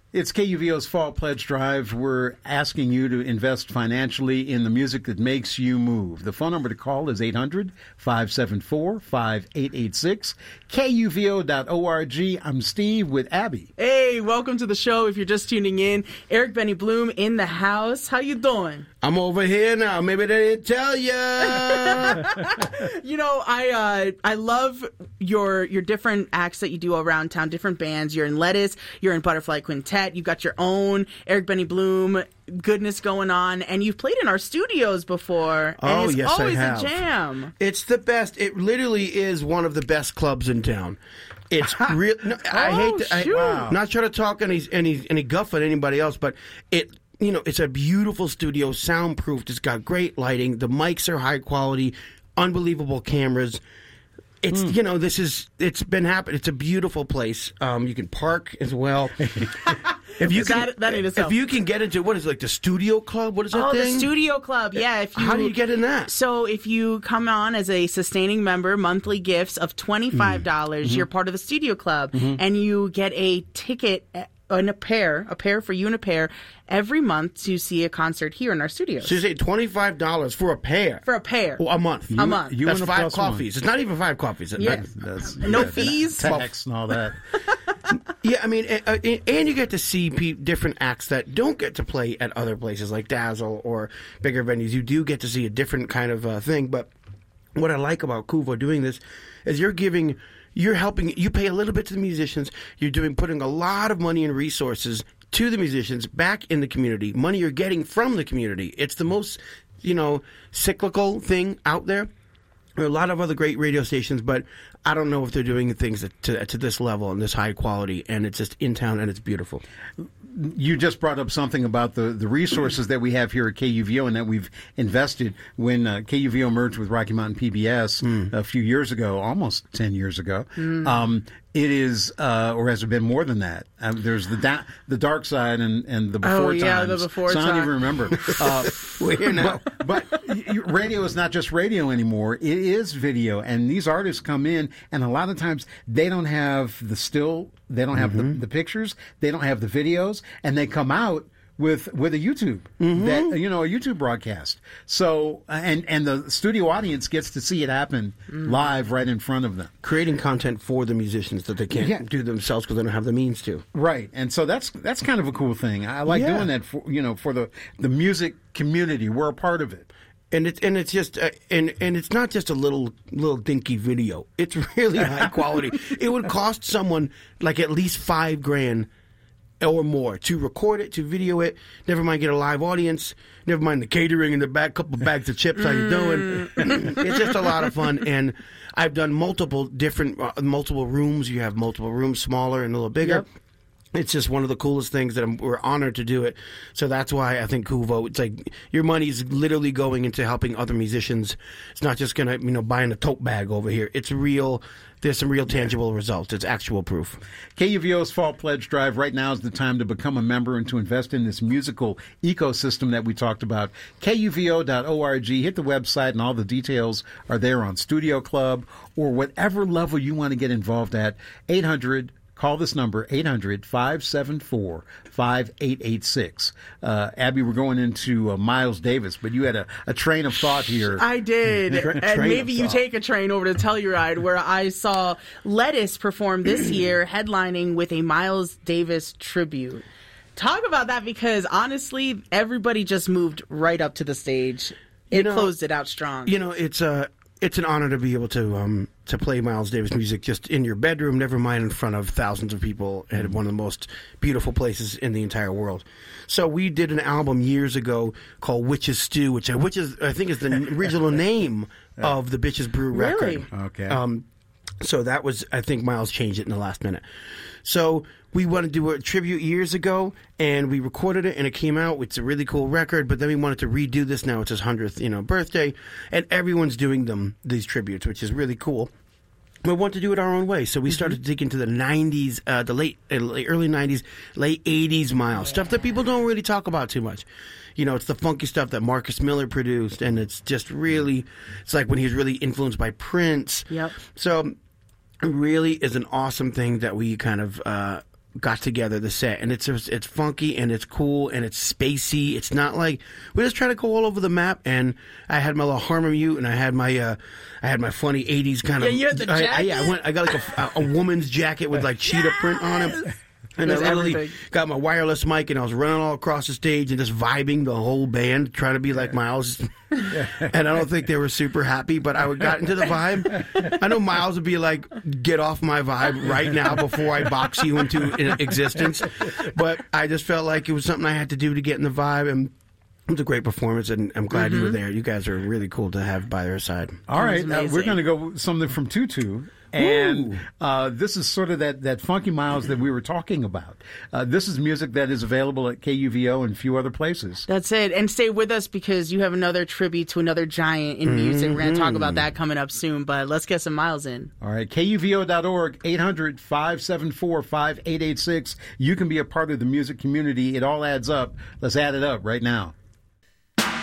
It's KUVO's Fall Pledge Drive. We're asking you to invest financially in the music that makes you move. The phone number to call is 800-574-5886, KUVO.org. I'm Steve with Abby. Hey, welcome to the show. If you're just tuning in, Eric Benny Bloom in the house. How you doing? I'm over here now. Maybe they didn't tell you. You know, I love your different acts that you do around town, different bands. You're in Lettuce, you're in Butterfly Quintet, you've got your own Eric Benny Bloom goodness going on, and you've played in our studios before. And it's always a jam. It's the best. It literally is one of the best clubs in town. It's real. No, I hate to. Not trying to talk any guff at anybody else, but it's a beautiful studio, soundproofed. It's got great lighting. The mics are high quality, unbelievable cameras. It's it's been happening. It's a beautiful place. You can park as well. If you can get into what is it, like the Studio Club? What is that thing? Oh, the Studio Club. Yeah. How do you get in that? So if you come on as a sustaining member, monthly gifts of $25, you're part of the Studio Club, and you get a ticket. And a pair for you and a pair every month to see a concert here in our studios. So you say $25 for a pair? For a pair. Well, a month. A month. That's 5 coffees. It's not even 5 coffees. Yeah. No fees. Tax and all that. Yeah, I mean, and you get to see different acts that don't get to play at other places like Dazzle or bigger venues. You do get to see a different kind of thing. But what I like about KUVO doing this is you're helping. You pay a little bit to the musicians. You're putting a lot of money and resources to the musicians back in the community. Money you're getting from the community. It's the most, cyclical thing out there. There are a lot of other great radio stations, but I don't know if they're doing things to this level and this high quality. And it's just in town and it's beautiful. You just brought up something about the resources that we have here at KUVO and that we've invested when KUVO merged with Rocky Mountain PBS a few years ago, almost 10 years ago. It is, or has it been more than that? There's the dark side and the before times. Yeah, the before times. So I don't even remember. We're here now. But radio is not just radio anymore. It is video. And these artists come in, and a lot of times they don't have the still, they don't have the pictures, they don't have the videos, and they come out with a YouTube, a YouTube broadcast. So, and the studio audience gets to see it happen live right in front of them. Creating content for the musicians that they can't do themselves because they don't have the means to. Right. And so that's kind of a cool thing. I like doing that for the music community. We're a part of it. And it's just and it's not just a little dinky video. It's really high quality. It would cost someone like at least $5,000 or more to record it, to video it. Never mind get a live audience. Never mind the catering in the back, couple of bags of chips. How you doing? It's just a lot of fun. And I've done multiple rooms. You have multiple rooms, smaller and a little bigger. Yep. It's just one of the coolest things that we're honored to do it. So that's why I think KUVO, it's like your money's literally going into helping other musicians. It's not just going to, buying a tote bag over here. It's real. There's some real tangible results. It's actual proof. KUVO's Fall Pledge Drive. Right now is the time to become a member and to invest in this musical ecosystem that we talked about. KUVO.org. Hit the website and all the details are there on Studio Club or whatever level you want to get involved at. 800 Call this number, 800-574-5886. Abby, we're going into Miles Davis, but you had a train of thought here. I did. And maybe you take a train over to Telluride, where I saw Lettuce perform this year, headlining with a Miles Davis tribute. Talk about that, because honestly, everybody just moved right up to the stage. It closed it out strong. It's an honor to be able to play Miles Davis music just in your bedroom, never mind in front of thousands of people at one of the most beautiful places in the entire world. So we did an album years ago called Witch's Stew, which is I think is the original name of the Bitches Brew record. Really? Okay. So that was, I think Miles changed it in the last minute. So we wanted to do a tribute years ago, and we recorded it, and it came out. It's a really cool record, but then we wanted to redo this now. It's his 100th, birthday, and everyone's doing these tributes, which is really cool. We want to do it our own way, so we started to dig into the 90s, the early 90s, late 80s Miles, stuff that people don't really talk about too much. It's the funky stuff that Marcus Miller produced, and it's just really, it's like when he was really influenced by Prince. Yep. So it really is an awesome thing that we kind of got together the set, and it's funky and it's cool and it's spacey. It's not like we just try to go all over the map. And I had my little Harmon mute, and I had my funny '80s kind of. Yeah, you had the jacket. I got like a woman's jacket with like cheetah print on it. And I literally got my wireless mic, and I was running all across the stage and just vibing the whole band, trying to be like Miles. And I don't think they were super happy, but I got into the vibe. I know Miles would be like, "Get off my vibe right now before I box you into existence." But I just felt like it was something I had to do to get in the vibe, and it was a great performance, and I'm glad you were there. You guys are really cool to have by your side. All right, we're going to go with something from Tutu. And this is sort of that funky Miles that we were talking about. This is music that is available at KUVO and a few other places. That's it. And stay with us because you have another tribute to another giant in music. We're going to talk about that coming up soon, but let's get some Miles in. All right, KUVO.org, 800-574-5886. You can be a part of the music community. It all adds up. Let's add it up right now.